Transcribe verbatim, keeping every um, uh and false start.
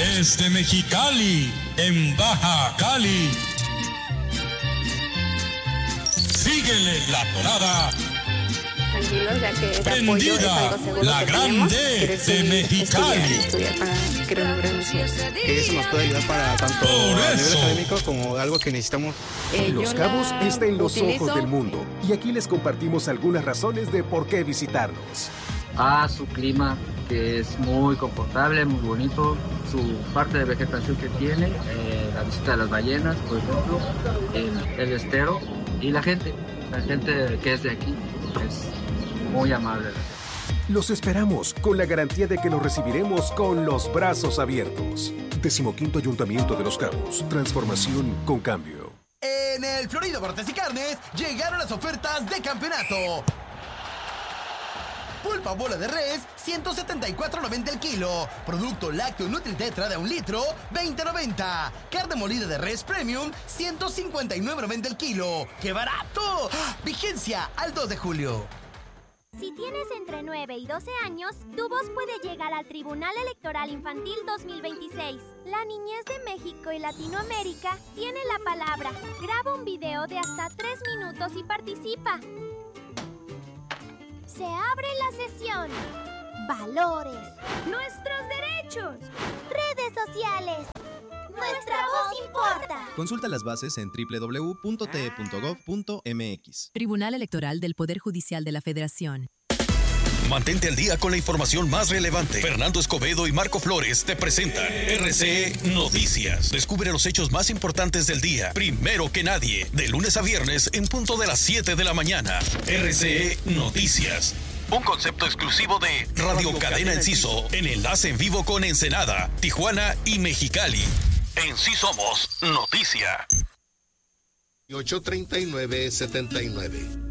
Desde Mexicali, en Baja Cali. Síguele la tonada. Tranquilos, ya que ese apoyo es algo seguro la que grande tenemos. de Mexicali. Estudiar, estudiar para cronogracia. Que eso nos puede ayudar para tanto Por a nivel eso. académico como algo que necesitamos. Eh, Los yo Cabos la está en los utilizo. ojos del mundo y aquí les compartimos algunas razones de por qué visitarnos. A su clima, que es muy confortable, muy bonito, su parte de vegetación que tiene, eh, la visita de las ballenas, por ejemplo, el, el estero y la gente, la gente que es de aquí es muy amable. Los esperamos con la garantía de que los recibiremos con los brazos abiertos. Decimoquinto Ayuntamiento de Los Cabos. Transformación con cambio. En el Florido Cortes y Carnes llegaron las ofertas de campeonato. Pulpa bola de res, ciento setenta y cuatro noventa el kilo. Producto lácteo Nutri-Tetra de un litro, veinte noventa. Carne molida de res premium, ciento cincuenta y nueve noventa el kilo. ¡Qué barato! Vigencia al dos de julio. Si tienes entre nueve y doce años, tu voz puede llegar al Tribunal Electoral Infantil dos mil veintiséis. La niñez de México y Latinoamérica tiene la palabra. Graba un video de hasta tres minutos y participa. Se abre la sesión. Valores. Nuestros derechos. Redes sociales. Nuestra voz importa. Consulta las bases en doble u doble u doble u punto t e punto gov punto m x. Tribunal Electoral del Poder Judicial de la Federación. Mantente al día con la información más relevante. Fernando Escobedo y Marco Flores te presentan R C E Noticias. Descubre los hechos más importantes del día, primero que nadie, de lunes a viernes en punto de las siete de la mañana. R C E Noticias. Un concepto exclusivo de Radio Cadena Enciso, en enlace en vivo con Ensenada, Tijuana y Mexicali. En Sí Somos Noticia. ocho treinta y nueve setenta y nueve.